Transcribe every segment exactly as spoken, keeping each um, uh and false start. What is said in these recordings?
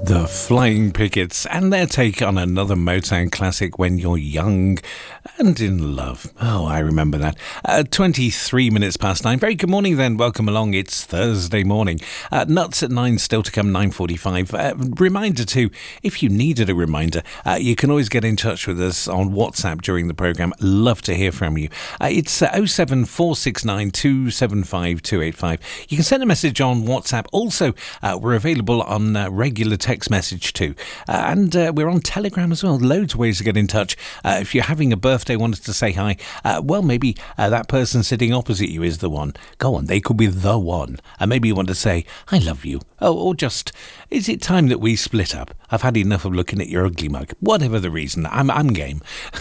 The Flying Pickets and their take on another Motown classic, When You're Young and in Love. Oh, I remember that. Uh, twenty-three minutes past nine. Very good morning then. Welcome along. It's Thursday morning. Uh, nuts at nine, still to come, nine forty-five. Uh, reminder too, if you needed a reminder, uh, you can always get in touch with us on WhatsApp during the programme. Love to hear from you. Uh, it's uh, oh seven four six nine two seven five two eight five. You can send a message on WhatsApp. Also, uh, we're available on uh, regular text message too. Uh, and uh, we're on Telegram as well. Loads of ways to get in touch. Uh, if you're having a birthday, want us to say hi, uh, well, maybe uh, that person sitting opposite you is the one. Go on, they could be the one. And maybe you want to say, I love you. Oh, or just, is it time that we split up? I've had enough of looking at your ugly mug. Whatever the reason, I'm, I'm game.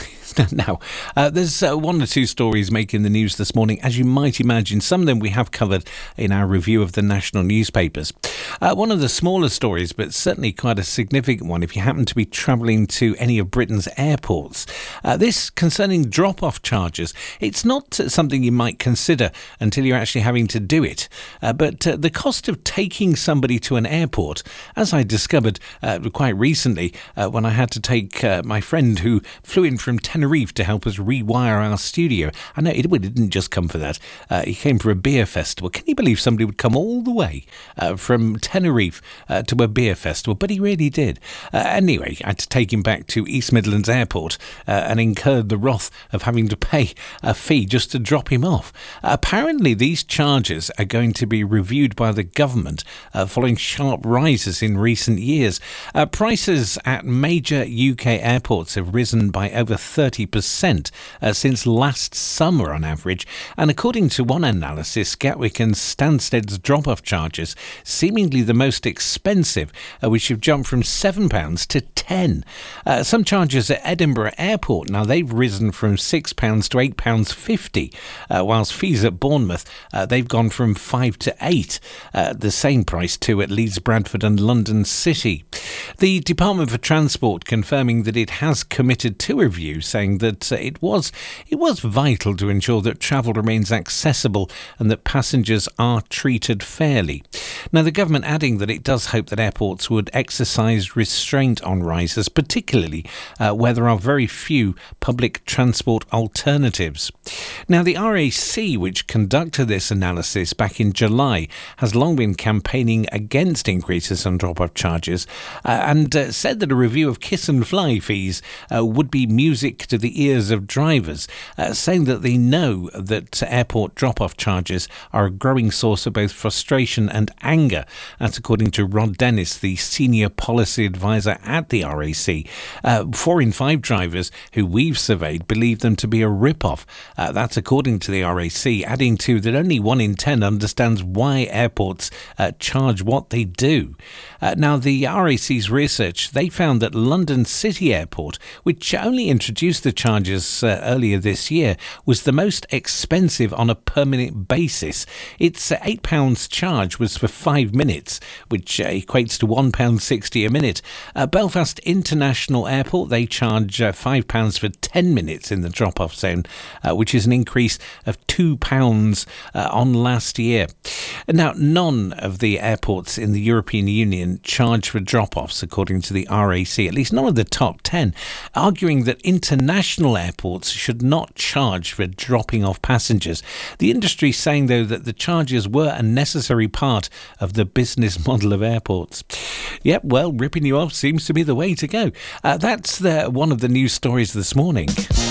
Now, uh, there's uh, one or two stories making the news this morning. As you might imagine, some of them we have covered in our review of the national newspapers. Uh, one of the smaller stories, but certainly quite a significant one if you happen to be travelling to any of Britain's airports. Uh, this concerning drop-off charges. It's not uh, something you might consider until you're actually having to do it. Uh, but uh, the cost of taking somebody to an airport, as I discovered uh, quite recently uh, when I had to take uh, my friend who flew in from Tenerife to help us rewire our studio. I know it, it didn't just come for that. Uh, he came for a beer festival. Can you believe somebody would come all the way uh, from Tenerife uh, to a beer festival? But he really did. Uh, anyway, I had to take him back to East Midlands Airport uh, and incurred the wrath of having to pay a fee just to drop him off. Uh, apparently, these charges are going to be reviewed by the government uh, following sharp rises in recent years. Uh, prices at major U K airports have risen by over thirty percent uh, since last summer on average, and according to one analysis, Gatwick and Stansted's drop-off charges seemingly the most expensive, uh, which have jumped from seven pounds to ten. Uh, some charges at Edinburgh Airport, now they've risen from six pounds to eight pounds fifty, uh, whilst fees at Bournemouth, uh, they've gone from five to eight, uh, the same price too at Leeds, Bradford and London City. The Department for Transport confirming that it has committed to a review, saying that uh, it was it was vital to ensure that travel remains accessible and that passengers are treated fairly. Now, the government adding that it does hope that airports would exercise restraint on rises, particularly uh, where there are very few public transport alternatives. Now, the R A C, which conducted this analysis back in July, has long been campaigning against increases on drop-off charges uh, and uh, said that a review of kiss and fly fees uh, would be music to the ears of drivers, uh, saying that they know that airport drop-off charges are a growing source of both frustration and anger. That's according to Rod Dennis, the senior policy advisor at the R A C. Uh, four in five drivers who we've surveyed believe them to be a rip-off. Uh, that's according to the R A C, adding to that only one in ten understands why airports uh, charge what they do. Uh, now, the R A C's research, they found that London City Airport, which only introduced the charges uh, earlier this year, was the most expensive on a permanent basis. Its uh, eight pounds charge was for five minutes, which uh, equates to one pound sixty a minute. Uh, Belfast International Airport, they charge uh, five pounds for ten minutes in the drop-off zone, uh, which is an increase of two pounds uh, on last year. Now, none of the airports in the European Union charge for drop-offs, according to the R A C, at least none of the top ten, arguing that international airports should not charge for dropping off passengers. The industry saying, though, that the charges were a necessary part of the business model of airports. Yep, well, ripping you off seems to be the way to go. Uh, that's the, one of the news stories this morning.